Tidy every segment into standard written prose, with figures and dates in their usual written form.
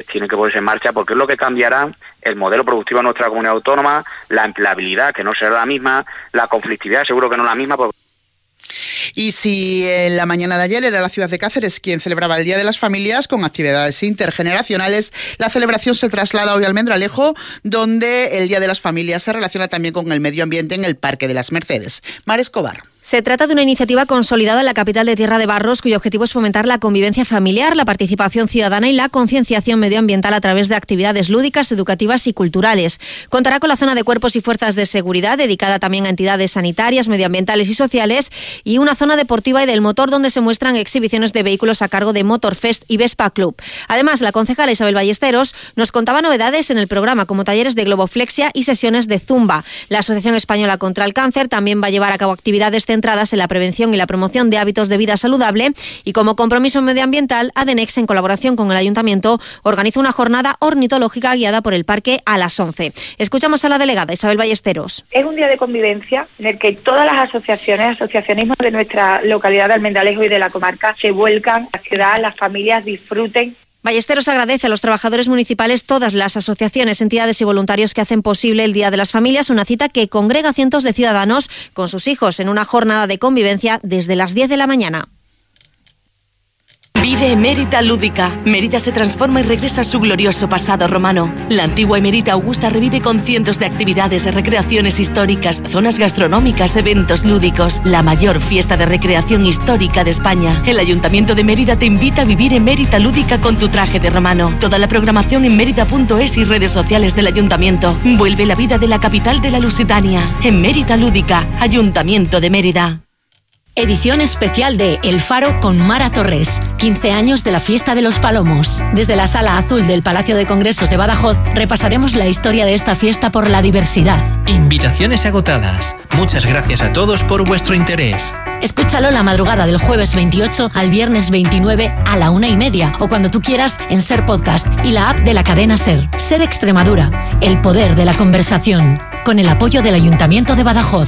tienen que ponerse en marcha, porque es lo que cambiará el modelo productivo de nuestra comunidad autónoma, la empleabilidad, que no será la misma, la conflictividad seguro que no es la misma. Y si en la mañana de ayer era la ciudad de Cáceres quien celebraba el Día de las Familias con actividades intergeneracionales, la celebración se traslada hoy al Almendralejo, donde el Día de las Familias se relaciona también con el medio ambiente en el Parque de las Mercedes. Mar Escobar. Se trata de una iniciativa consolidada en la capital de Tierra de Barros, cuyo objetivo es fomentar la convivencia familiar, la participación ciudadana y la concienciación medioambiental a través de actividades lúdicas, educativas y culturales. Contará con la zona de cuerpos y fuerzas de seguridad, dedicada también a entidades sanitarias, medioambientales y sociales, y una zona deportiva y del motor donde se muestran exhibiciones de vehículos a cargo de Motorfest y Vespa Club. Además, la concejala Isabel Ballesteros nos contaba novedades en el programa, como talleres de globoflexia y sesiones de zumba. La Asociación Española contra el Cáncer también va a llevar a cabo actividades centradas en la prevención y la promoción de hábitos de vida saludable, y como compromiso medioambiental, Adenex, en colaboración con el Ayuntamiento, organiza una jornada ornitológica guiada por el parque a las 11. Escuchamos a la delegada Isabel Ballesteros. Es un día de convivencia en el que todas las asociacionismos de nuestra localidad de Almendralejo y de la comarca se vuelcan a la ciudad, las familias disfruten. Ballesteros agradece a los trabajadores municipales, todas las asociaciones, entidades y voluntarios que hacen posible el Día de las Familias, una cita que congrega a cientos de ciudadanos con sus hijos en una jornada de convivencia desde las 10 de la mañana. Vive Emérita Lúdica. Mérida se transforma y regresa a su glorioso pasado romano. La antigua Emérita Augusta revive con cientos de actividades, recreaciones históricas, zonas gastronómicas, eventos lúdicos. La mayor fiesta de recreación histórica de España. El Ayuntamiento de Mérida te invita a vivir Emérita Lúdica con tu traje de romano. Toda la programación en mérida.es y redes sociales del Ayuntamiento. Vuelve la vida de la capital de la Lusitania. Emérita Lúdica, Ayuntamiento de Mérida. Edición especial de El Faro con Mara Torres. 15 años de la Fiesta de los Palomos. Desde la Sala Azul del Palacio de Congresos de Badajoz repasaremos la historia de esta fiesta por la diversidad. Invitaciones agotadas. Muchas gracias a todos por vuestro interés. Escúchalo la madrugada del jueves 28 al viernes 29 a la 1:30 o cuando tú quieras en Ser Podcast y la app de la cadena Ser. Ser Extremadura. El poder de la conversación. Con el apoyo del Ayuntamiento de Badajoz.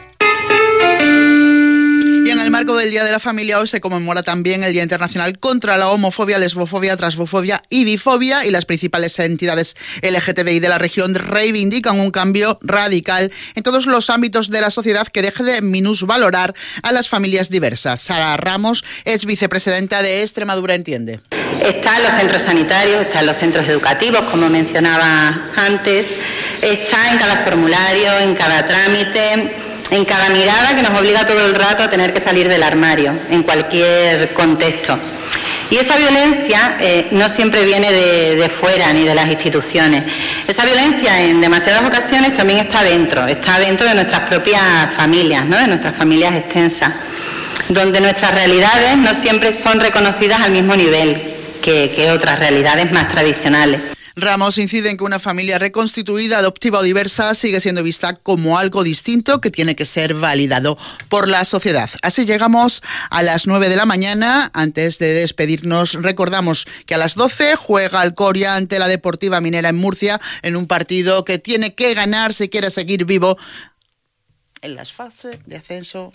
Y en el marco del Día de la Familia hoy se conmemora también el Día Internacional contra la Homofobia, Lesbofobia, Transfobia y Bifobia, y las principales entidades LGTBI de la región reivindican un cambio radical en todos los ámbitos de la sociedad que deje de minusvalorar a las familias diversas. Sara Ramos es vicepresidenta de Extremadura Entiende. Está en los centros sanitarios, está en los centros educativos, como mencionaba antes, está en cada formulario, en cada trámite, en cada mirada que nos obliga todo el rato a tener que salir del armario, en cualquier contexto. Y esa violencia no siempre viene de fuera ni de las instituciones. Esa violencia en demasiadas ocasiones también está dentro de nuestras propias familias, ¿no? De nuestras familias extensas, donde nuestras realidades no siempre son reconocidas al mismo nivel que otras realidades más tradicionales. Ramos incide en que una familia reconstituida, adoptiva o diversa sigue siendo vista como algo distinto que tiene que ser validado por la sociedad. Así llegamos a las 9 de la mañana. Antes de despedirnos, recordamos que a las 12 juega Alcoria ante la Deportiva Minera en Murcia en un partido que tiene que ganar si quiere seguir vivo en las fases de ascenso.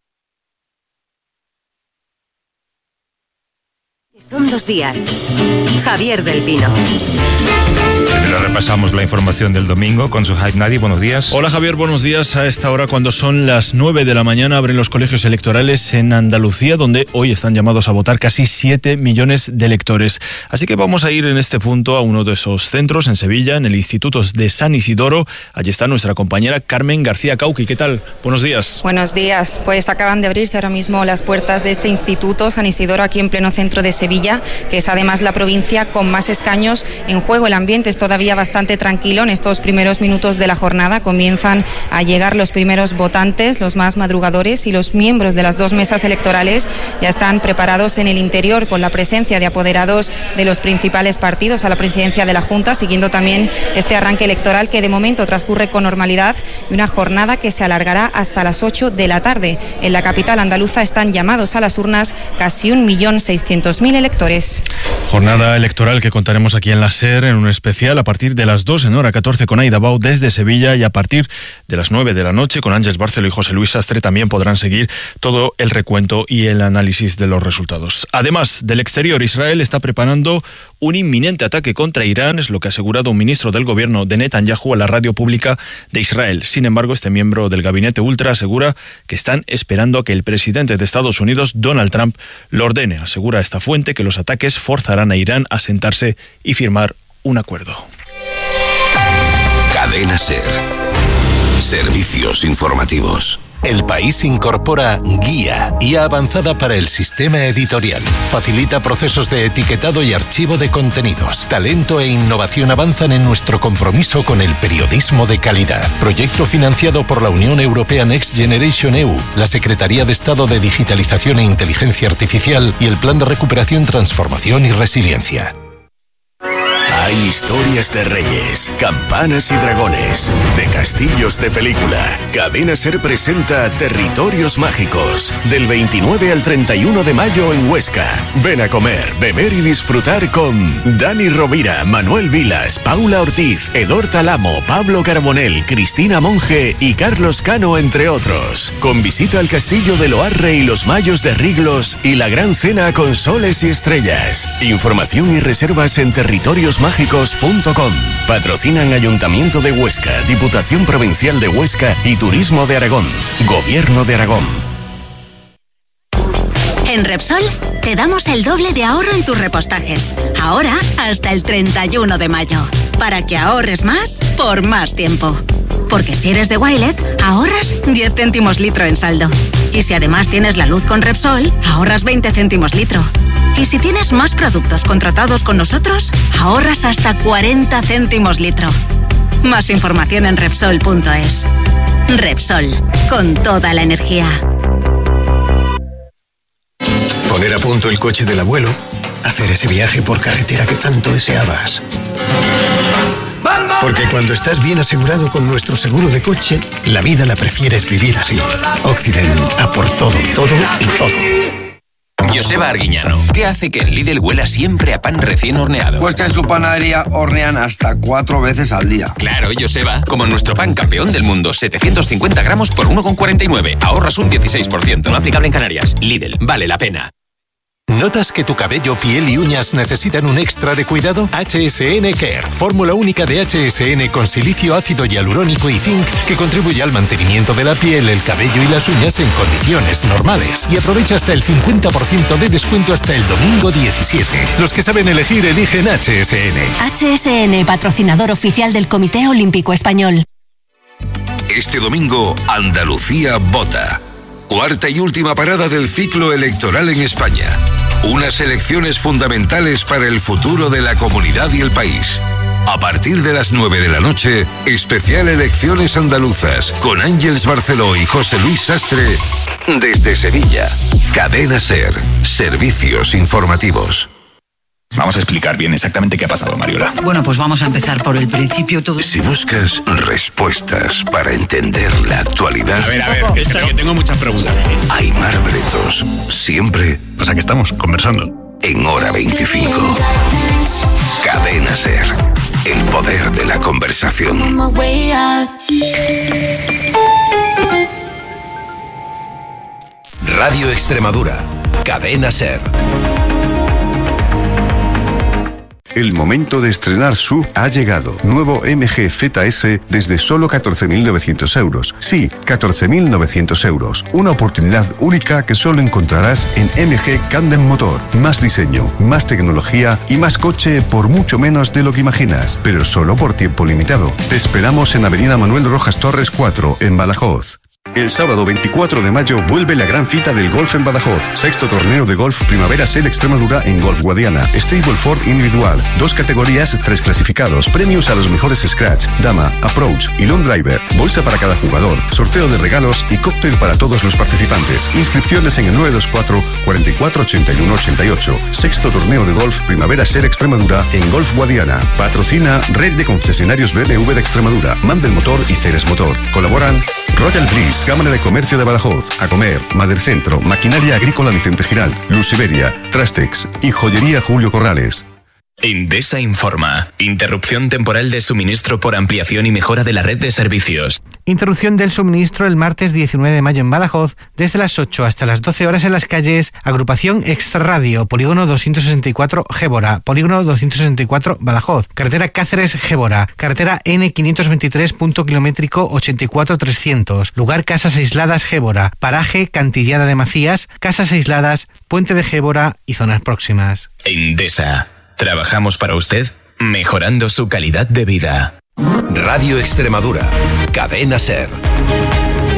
Son 2 días. Javier del Pino. Primero repasamos la información del domingo con Suhaib Nadi. Buenos días. Hola Javier, buenos días. A esta hora, cuando son las 9 de la mañana, abren los colegios electorales en Andalucía, donde hoy están llamados a votar casi 7 millones de electores. Así que vamos a ir en este punto a uno de esos centros, en Sevilla, en el Instituto de San Isidoro. Allí está nuestra compañera Carmen García Cauqui. ¿Qué tal? Buenos días. Buenos días. Pues acaban de abrirse ahora mismo las puertas de este Instituto San Isidoro, aquí en pleno centro de Sevilla, que es además la provincia con más escaños en juego. El ambiente es todavía bastante tranquilo. En estos primeros minutos de la jornada comienzan a llegar los primeros votantes, los más madrugadores, y los miembros de las 2 mesas electorales ya están preparados en el interior, con la presencia de apoderados de los principales partidos a la presidencia de la Junta, siguiendo también este arranque electoral que de momento transcurre con normalidad, y una jornada que se alargará hasta las 8 de la tarde. En la capital andaluza están llamados a las urnas casi 1.600.000 100.000 electores. Jornada electoral que contaremos aquí en la SER en un especial a partir de las 2 en hora 14 con Aida Bau desde Sevilla, y a partir de las 9 de la noche con Ángeles Barceló y José Luis Sastre también podrán seguir todo el recuento y el análisis de los resultados. Además del exterior, Israel está preparando un inminente ataque contra Irán, es lo que ha asegurado un ministro del gobierno de Netanyahu a la radio pública de Israel. Sin embargo, este miembro del gabinete ultra asegura que están esperando a que el presidente de Estados Unidos, Donald Trump, lo ordene. Asegura esta fuente que los ataques forzarán a Irán a sentarse y firmar un acuerdo. Cadena SER. Servicios informativos. El País incorpora Guía, IA avanzada para el sistema editorial. Facilita procesos de etiquetado y archivo de contenidos. Talento e innovación avanzan en nuestro compromiso con el periodismo de calidad. Proyecto financiado por la Unión Europea Next Generation EU, la Secretaría de Estado de Digitalización e Inteligencia Artificial y el Plan de Recuperación, Transformación y Resiliencia. Hay historias de reyes, campanas y dragones, de castillos de película. Cadena SER presenta Territorios Mágicos, del 29 al 31 de mayo en Huesca. Ven a comer, beber y disfrutar con Dani Rovira, Manuel Vilas, Paula Ortiz, Edor Talamo, Pablo Carbonell, Cristina Monge y Carlos Cano, entre otros. Con visita al castillo de Loarre y los Mayos de Riglos y la gran cena con soles y estrellas. Información y reservas en territoriosmágicos.com. Patrocinan Ayuntamiento de Huesca, Diputación Provincial de Huesca y Turismo de Aragón. Gobierno de Aragón. En Repsol te damos el doble de ahorro en tus repostajes. Ahora hasta el 31 de mayo. Para que ahorres más por más tiempo. Porque si eres de Wilet, ahorras 10 céntimos litro en saldo. Y si además tienes la luz con Repsol, ahorras 20 céntimos litro. Y si tienes más productos contratados con nosotros, ahorras hasta 40 céntimos litro. Más información en Repsol.es. Repsol, con toda la energía. Poner a punto el coche del abuelo, hacer ese viaje por carretera que tanto deseabas. Porque cuando estás bien asegurado con nuestro seguro de coche, la vida la prefieres vivir así. Occident, a por todo, todo y todo. Joseba Arguiñano, ¿qué hace que en Lidl huela siempre a pan recién horneado? Pues que en su panadería hornean hasta 4 veces al día. Claro, Joseba, como nuestro pan campeón del mundo, 750 gramos por 1,49. Ahorras un 16%. No aplicable en Canarias. Lidl, vale la pena. ¿Notas que tu cabello, piel y uñas necesitan un extra de cuidado? HSN Care, fórmula única de HSN con silicio, ácido hialurónico y zinc que contribuye al mantenimiento de la piel, el cabello y las uñas en condiciones normales. Y aprovecha hasta el 50% de descuento hasta el domingo 17. Los que saben elegir, eligen HSN. HSN, patrocinador oficial del Comité Olímpico Español. Este domingo, Andalucía vota. Cuarta y última parada del ciclo electoral en España. Unas elecciones fundamentales para el futuro de la comunidad y el país. A partir de las 9 de la noche, especial Elecciones Andaluzas con Ángeles Barceló y José Luis Sastre desde Sevilla. Cadena SER. Servicios informativos. Vamos a explicar bien exactamente qué ha pasado, Mariola. Bueno, pues vamos a empezar por el principio. Si buscas respuestas para entender la actualidad... A ver, es que tengo muchas preguntas. Aimar Bretos, siempre... O sea que estamos conversando. En Hora 25. Cadena SER. El poder de la conversación. Radio Extremadura. Cadena SER. El momento de estrenar SUV ha llegado. Nuevo MG ZS desde solo 14.900 euros. Sí, 14.900 euros. Una oportunidad única que solo encontrarás en MG Candem Motor. Más diseño, más tecnología y más coche por mucho menos de lo que imaginas. Pero solo por tiempo limitado. Te esperamos en Avenida Manuel Rojas Torres 4, en Badajoz. El sábado 24 de mayo vuelve la gran cita del golf en Badajoz. Sexto torneo de golf Primavera SER Extremadura en Golf Guadiana. Stableford individual. 2 categorías, 3 clasificados. Premios a los mejores scratch, dama, approach y long driver. Bolsa para cada jugador. Sorteo de regalos y cóctel para todos los participantes. Inscripciones en el 924 44 81 88. Sexto torneo de golf Primavera SER Extremadura en Golf Guadiana. Patrocina Red de Concesionarios BMW de Extremadura, Mandel Motor y Ceres Motor. Colaboran Royal Breeze, Cámara de Comercio de Badajoz, Acomer, Madercentro, Maquinaria Agrícola Vicente Giral, Lusiberia, Trastex y Joyería Julio Corrales. Endesa informa. Interrupción temporal de suministro por ampliación y mejora de la red de servicios. Interrupción del suministro el martes 19 de mayo en Badajoz, desde las 8 hasta las 12 horas en las calles Agrupación Extrarradio, Polígono 264 Gébora, Polígono 264 Badajoz, Carretera Cáceres-Gébora, Carretera N523 punto kilométrico 84300, Lugar Casas Aisladas Gébora, Paraje Cantillada de Macías, Casas Aisladas, Puente de Gébora y zonas próximas. Endesa. Trabajamos para usted, mejorando su calidad de vida. Radio Extremadura. Cadena SER.